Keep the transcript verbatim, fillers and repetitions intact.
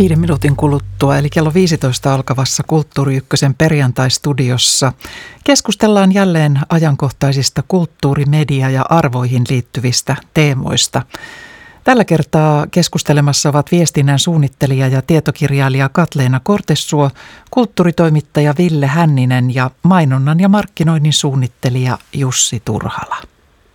Viiden minuutin kuluttua, eli kello viisitoista alkavassa Kulttuuri Ykkösen perjantaistudiossa keskustellaan jälleen ajankohtaisista kulttuuri-, media- ja arvoihin liittyvistä teemoista. Tällä kertaa keskustelemassa ovat viestinnän suunnittelija ja tietokirjailija Katleena Kortesuo, kulttuuritoimittaja Ville Hänninen ja mainonnan ja markkinoinnin suunnittelija Jussi Turhala.